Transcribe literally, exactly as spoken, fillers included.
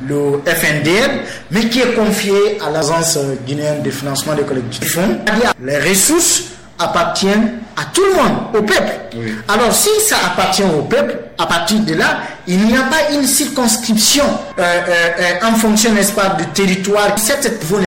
le F N D M, mais qui est confié à l'Agence guinéenne de financement des collectivités. Les ressources appartiennent à tout le monde, au peuple. Oui. Alors si ça appartient au peuple, à partir de là, il n'y a pas une circonscription euh, euh, euh, en fonction, n'est-ce pas, du territoire. Cette